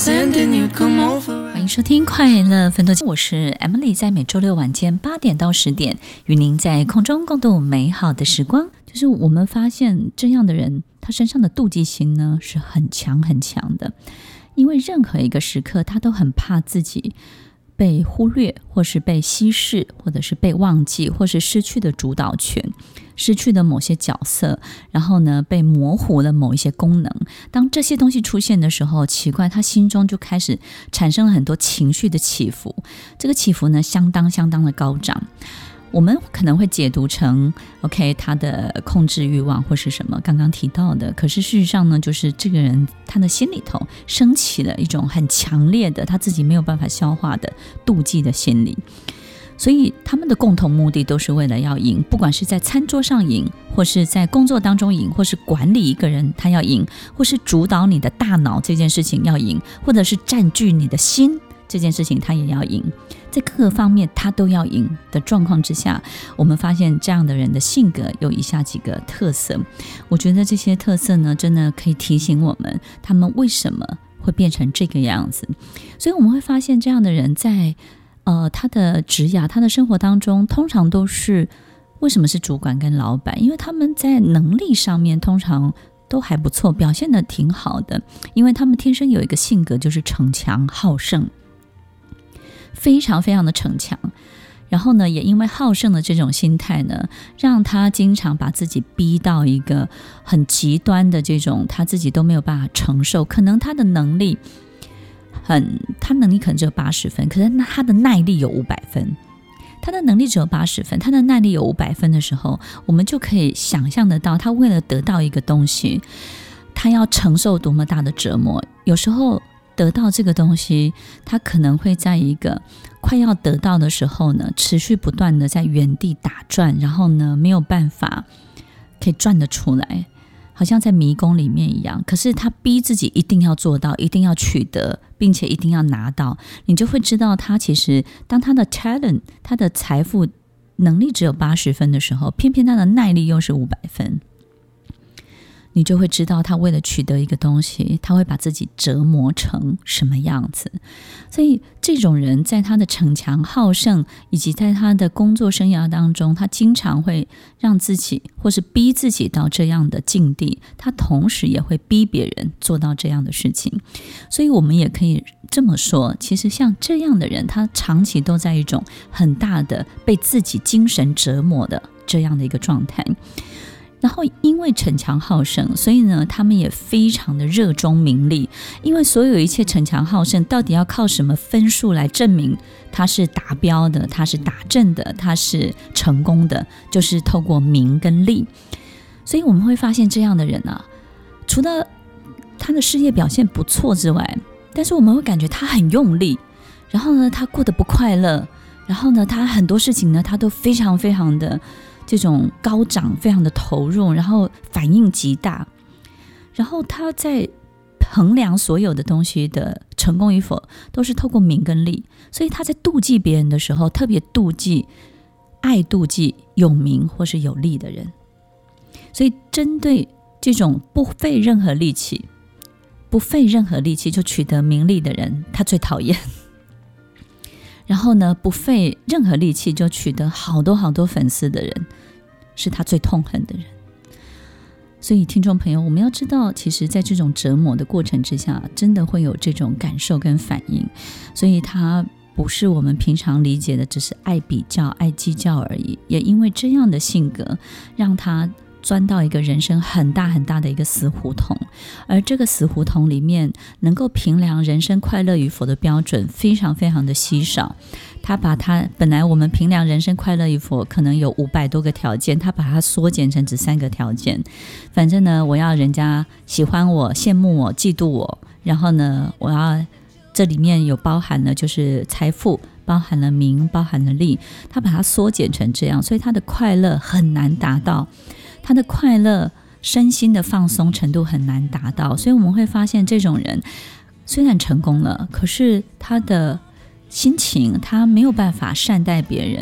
欢迎收听快乐分多金，我是 Emily， 在每周六晚间8点到10点与您在空中共度美好的时光。就是我们发现这样的人，他身上的妒忌心呢是很强很强的，因为任何一个时刻他都很怕自己被忽略，或是被稀释，或者是被忘记，或是失去的主导权，失去的某些角色，然后呢被模糊了某一些功能。当这些东西出现的时候，奇怪，他心中就开始产生了很多情绪的起伏，这个起伏呢相当的高涨。我们可能会解读成 OK 他的控制欲望或是什么刚刚提到的，可是事实上呢，就是这个人他的心里头升起了一种很强烈的他自己没有办法消化的妒忌的心理。所以他们的共同目的都是为了要赢，不管是在餐桌上赢，或是在工作当中赢，或是管理一个人他要赢，或是主导你的大脑这件事情要赢，或者是占据你的心这件事情他也要赢，在各个方面他都要赢的状况之下，我们发现这样的人的性格有以下几个特色。我觉得这些特色呢，真的可以提醒我们他们为什么会变成这个样子。所以我们会发现这样的人在他的职涯他的生活当中，通常都是为什么是主管跟老板，因为他们在能力上面通常都还不错，表现得挺好的，因为他们天生有一个性格就是逞强好胜，非常的逞强。然后呢，也因为好胜的这种心态呢，让他经常把自己逼到一个很极端的这种他自己都没有办法承受。可能他的能力他能力可能只有80分，可是他的耐力有500分。他的能力只有80分，他的耐力有500分的时候，我们就可以想象得到他为了得到一个东西，他要承受多么大的折磨。有时候得到这个东西，他可能会在一个快要得到的时候呢，持续不断的在原地打转，然后呢没有办法可以转得出来，好像在迷宫里面一样。可是他逼自己一定要做到，一定要取得，并且一定要拿到，你就会知道他其实当他的 talent 他的财富能力只有80分的时候，偏偏他的耐力又是500分，你就会知道他为了取得一个东西，他会把自己折磨成什么样子。所以这种人在他的逞强好胜，以及在他的工作生涯当中，他经常会让自己或是逼自己到这样的境地，他同时也会逼别人做到这样的事情。所以我们也可以这么说，其实像这样的人，他长期都在一种很大的被自己精神折磨的这样的一个状态。然后因为逞强好胜，所以呢他们也非常的热衷名利，因为所有一切逞强好胜到底要靠什么分数来证明他是达标的，他是达阵的，他是成功的，就是透过名跟利。所以我们会发现这样的人啊，除了他的事业表现不错之外，但是我们会感觉他很用力，然后呢他过得不快乐，然后呢他很多事情呢他都非常的这种高涨，非常的投入，然后反应极大，然后他在衡量所有的东西的成功与否都是透过名跟利。所以他在妒忌别人的时候，特别爱妒忌有名或是有利的人。所以针对这种不费任何力气就取得名利的人，他最讨厌。然后呢，不费任何力气就取得好多粉丝的人，是他最痛恨的人。所以听众朋友，我们要知道，其实在这种折磨的过程之下，真的会有这种感受跟反应。所以他不是我们平常理解的只是爱比较爱计较而已，也因为这样的性格，让他钻到一个人生很大的一个死胡同。而这个死胡同里面，能够评量人生快乐与否的标准非常的稀少。他把他本来我们评量人生快乐与否可能有500多个条件，他把它缩减成只3个条件。反正呢，我要人家喜欢我、羡慕我、嫉妒我，然后呢，我要这里面有包含了就是财富，包含了名，包含了利，他把它缩减成这样，所以他的快乐很难达到，他的快乐身心的放松程度很难达到。所以我们会发现这种人虽然成功了，可是他的心情他没有办法善待别人，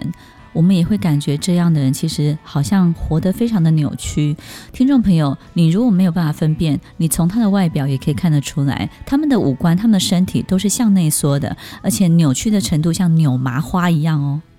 我们也会感觉这样的人其实好像活得非常的扭曲。听众朋友，你如果没有办法分辨，你从他的外表也可以看得出来，他们的五官他们的身体都是向内缩的，而且扭曲的程度像扭麻花一样哦。